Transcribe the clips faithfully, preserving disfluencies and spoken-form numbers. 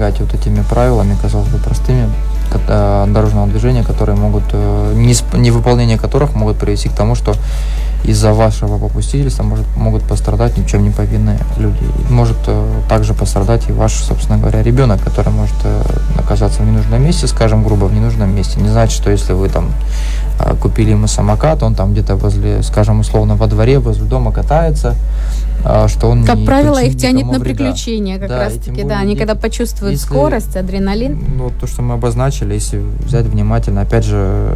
пренебрегать вот этими правилами, казалось бы, простыми дорожного движения, которые могут, невыполнение которых могут привести к тому, что из-за вашего попустительства может, могут пострадать ни в чем не повинные люди. И может также пострадать и ваш, собственно говоря, ребенок, который может оказаться в ненужном месте, скажем грубо, в ненужном месте. Не значит, что если вы там купили ему самокат, он там где-то возле, скажем, условно, во дворе, возле дома катается, что он как не правило, их тянет на вреда. приключения, как да, раз таки, да, они если, когда почувствуют если, скорость, адреналин. Ну, то, что мы обозначили, если взять внимательно, опять же,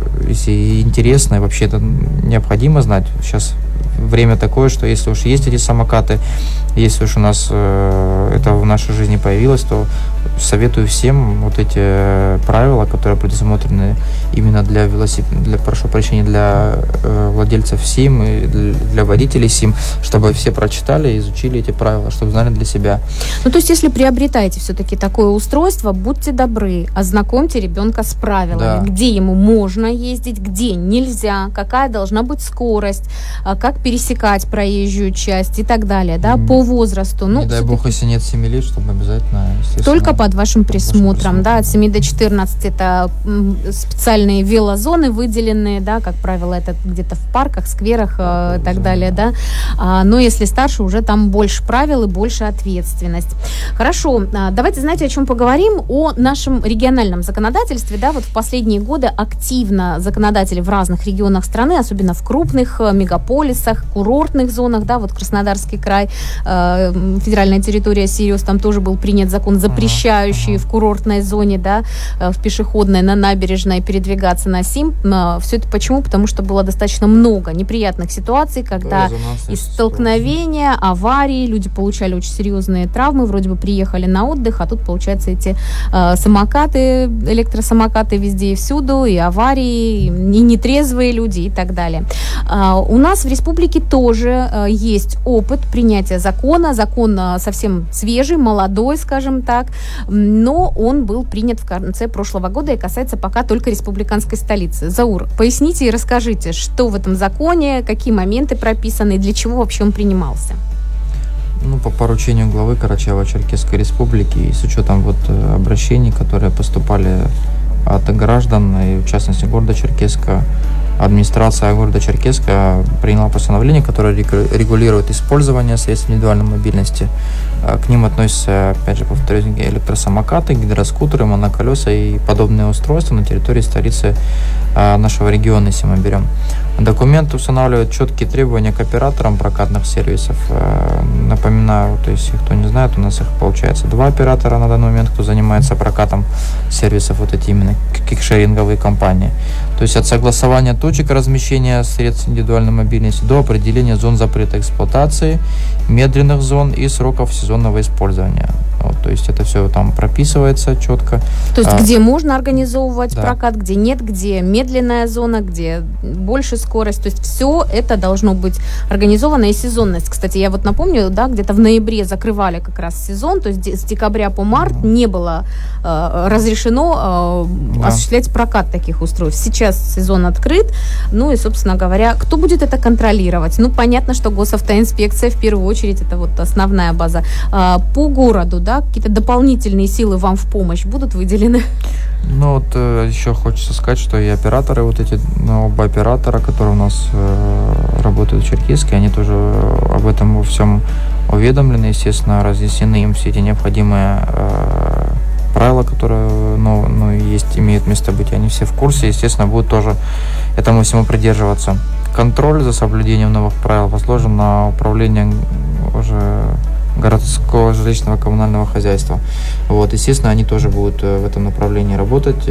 если интересно, и вообще это необходимо знать, сейчас время такое, что если уж есть эти самокаты, если уж у нас э, это в нашей жизни появилось, то советую всем вот эти правила, которые предусмотрены именно для велосипедов, для, прошу прощения, для э, владельцев СИМ и для, для водителей СИМ, чтобы все прочитали и изучили эти правила, чтобы знали для себя. Ну, то есть, если приобретаете все-таки такое устройство, будьте добры, ознакомьте ребенка с правилами, да. Где ему можно ездить, где нельзя, какая должна быть скорость, как пересекать проезжую часть и так далее, да, mm. по возрасту. Ну, не дай бог, если нет семи лет, чтобы обязательно, только под вашим присмотром, присмотром, да, от семи до четырнадцати это специальные велозоны выделенные, да, как правило, это где-то в парках, скверах да, и так зона, далее, да, а, но если старше, уже там больше правил и больше ответственность. Хорошо, давайте, знаете, о чем поговорим? О нашем региональном законодательстве, да, вот в последние годы активно законодатели в разных регионах страны, особенно в крупных мегаполисах, курортных зонах, да, вот Краснодарский край, э, федеральная территория Сириус, там тоже был принят закон, запрещающий uh-huh. в курортной зоне, да, в пешеходной, на набережной передвигаться на СИМ. Все это почему? Потому что было достаточно много неприятных ситуаций, когда из столкновения, аварии, люди получали очень серьезные травмы, вроде бы приехали на отдых, а тут, получается, эти э, самокаты, электросамокаты везде и всюду, и аварии, и нетрезвые люди и так далее. Э, у нас в республике тоже э, есть опыт принятия закона. Закон э, совсем свежий, молодой, скажем так, но он был принят в конце прошлого года и касается пока только республиканской столицы. Заур, поясните и расскажите, что в этом законе, какие моменты прописаны и для чего вообще он принимался? Ну, по поручению главы Карачаево-Черкесской республики и с учетом вот обращений, которые поступали от граждан, и в частности города Черкесска, администрация города Черкесска приняла постановление, которое регулирует использование средств индивидуальной мобильности. К ним относятся, опять же, повторюсь, электросамокаты, гидроскутеры, моноколеса и подобные устройства на территории столицы нашего региона, если мы берем. Документ устанавливает четкие требования к операторам прокатных сервисов. Напоминаю, то есть, кто не знает, у нас их получается два оператора на данный момент, кто занимается прокатом сервисов, вот эти именно кикшеринговые компании. То есть от согласования точек размещения средств индивидуальной мобильности до определения зон запрета эксплуатации, медленных зон и сроков сезонного использования. Вот, то есть это все там прописывается четко. То есть а, где можно организовывать да. прокат, где нет, где медленная зона, где больше скорость. То есть все это должно быть организовано. И сезонность. Кстати, я вот напомню, да, где-то в ноябре закрывали как раз сезон, то есть с декабря по март mm-hmm. не было э, разрешено э, да. осуществлять прокат таких устройств. Сейчас сезон открыт. Ну и, собственно говоря, кто будет это контролировать? Ну, понятно, что госавтоинспекция в первую очередь, это вот основная база. Э, по городу, да, Да, какие-то дополнительные силы вам в помощь будут выделены? Ну вот э, еще хочется сказать, что и операторы, вот эти ну, оба оператора, которые у нас э, работают в Черкеске, они тоже об этом во всем уведомлены, естественно, разъяснены им все эти необходимые э, правила, которые ну, ну, есть, имеют место быть, они все в курсе, естественно, будут тоже этому всему придерживаться. Контроль за соблюдением новых правил возложен на управление уже городского жилищного коммунального хозяйства. Вот, естественно, они тоже будут в этом направлении работать.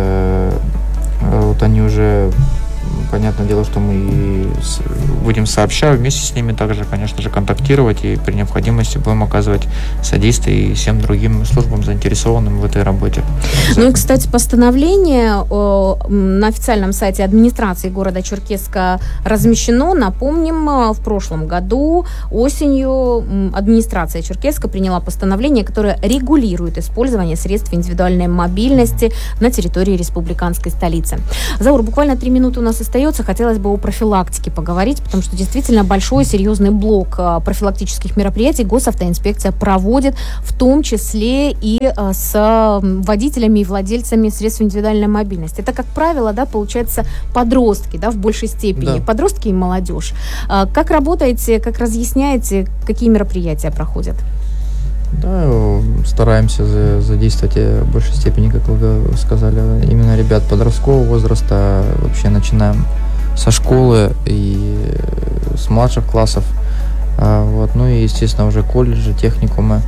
Вот они уже, понятное дело, что мы будем сообщать, вместе с ними также, конечно же, контактировать и при необходимости будем оказывать содействие и всем другим службам, заинтересованным в этой работе. Ну и, кстати, постановление о, на официальном сайте администрации города Черкесска размещено. Напомним, в прошлом году осенью администрация Черкесска приняла постановление, которое регулирует использование средств индивидуальной мобильности на территории республиканской столицы. Заур, буквально три минуты у нас вопрос остается. Хотелось бы о профилактике поговорить, потому что действительно большой серьезный блок профилактических мероприятий госавтоинспекция проводит, в том числе и с водителями и владельцами средств индивидуальной мобильности. Это, как правило, да, получается подростки, да, в большей степени. Да. Подростки и молодежь. Как работаете, как разъясняете, какие мероприятия проходят? Да, стараемся задействовать в большей степени, как вы сказали, именно ребят подросткового возраста. Вообще начинаем со школы и с младших классов. Вот. Ну и, естественно, уже колледжи, техникумы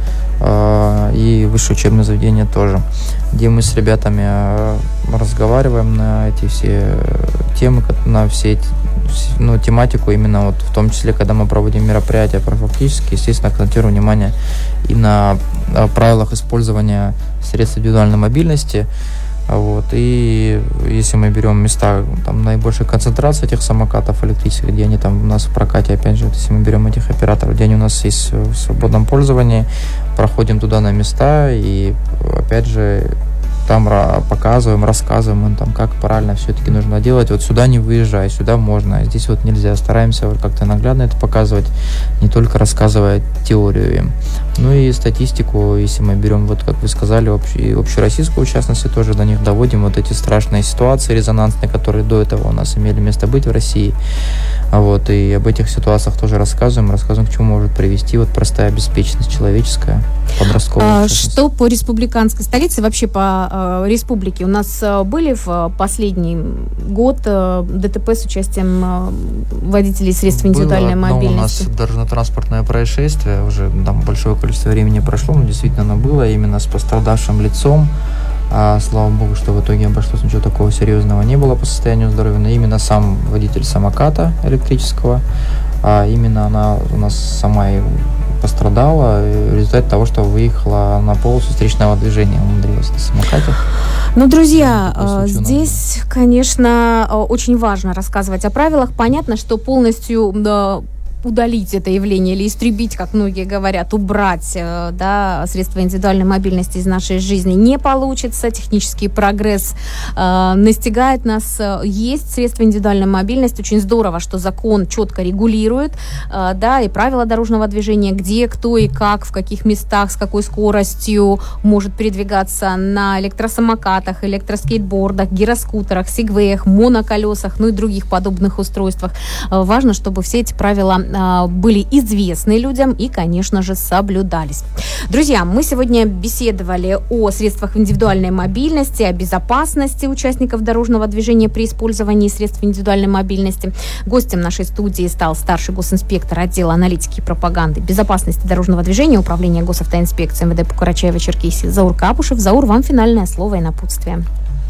и высшее учебное заведение тоже, где мы с ребятами разговариваем на эти все темы, на все эти, ну, тематику, именно вот в том числе, когда мы проводим мероприятия профилактические, естественно, акцентируем внимание и на правилах использования средств индивидуальной мобильности. Вот. И если мы берем места, там наибольшей концентрации этих самокатов электрических, где они там у нас в прокате, опять же, если мы берем этих операторов, где они у нас есть в свободном пользовании, проходим туда на места и, опять же, там показываем, рассказываем, там, как правильно все-таки нужно делать. Вот сюда не выезжай, сюда можно, а здесь вот нельзя. Стараемся вот как-то наглядно это показывать, не только рассказывая теорию им. Ну и статистику, если мы берем, вот как вы сказали, общую, общероссийскую, в частности, тоже до них доводим вот эти страшные ситуации резонансные, которые до этого у нас имели место быть в России. Вот, и об этих ситуациях тоже рассказываем, рассказываем, к чему может привести вот простая обеспеченность человеческая, подростковая. А, что по республиканской столице, вообще по э, республике? У нас э, были в последний год э, ДТП с участием э, водителей средств индивидуальной было мобильности? У нас дорожно-транспортное происшествие, уже там большое количество времени прошло, но действительно оно было именно с пострадавшим лицом. А, слава богу, что в итоге обошлось, ничего такого серьезного не было по состоянию здоровья, но именно сам водитель самоката электрического, а именно она у нас сама и пострадала в результате того, что выехала на полосу встречного движения, умудрилась на самокате. Ну, друзья, здесь, конечно, очень важно рассказывать о правилах. Понятно, что полностью... Да, удалить это явление или истребить, как многие говорят, убрать, да, средства индивидуальной мобильности из нашей жизни не получится. Технический прогресс э, настигает нас. Есть средства индивидуальной мобильности. Очень здорово, что закон четко регулирует, э, да, и правила дорожного движения, где, кто и как, в каких местах, с какой скоростью может передвигаться на электросамокатах, электроскейтбордах, гироскутерах, сегвеях, моноколесах, ну и других подобных устройствах. Э, важно, чтобы все эти правила были известны людям и, конечно же, соблюдались. Друзья, мы сегодня беседовали о средствах индивидуальной мобильности, о безопасности участников дорожного движения при использовании средств индивидуальной мобильности. Гостем нашей студии стал старший госинспектор отдела аналитики и пропаганды безопасности дорожного движения Управления госавтоинспекции МВД по Карачаево-Черкесии Заур Капушев. Заур, вам финальное слово и напутствие.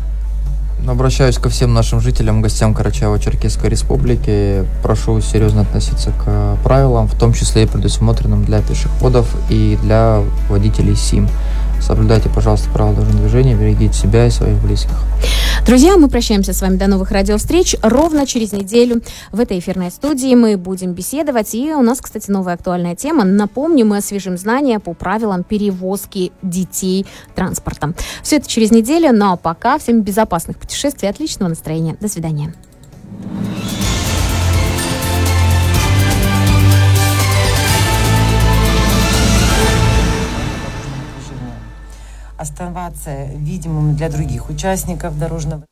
Обращаюсь ко всем нашим жителям, гостям Карачаево-Черкесской Республики. Прошу серьезно относиться к правилам, в том числе и предусмотренным для пешеходов и для водителей СИМ. Соблюдайте, пожалуйста, правила дорожного движения, берегите себя и своих близких. Друзья, мы прощаемся с вами до новых радиовстреч. Ровно через неделю в этой эфирной студии мы будем беседовать. И у нас, кстати, новая актуальная тема. Напомню, мы освежим знания по правилам перевозки детей транспортом. Все это через неделю, но пока всем безопасных путешествий, отличного настроения. До свидания. Оставаться видимым для других участников дорожного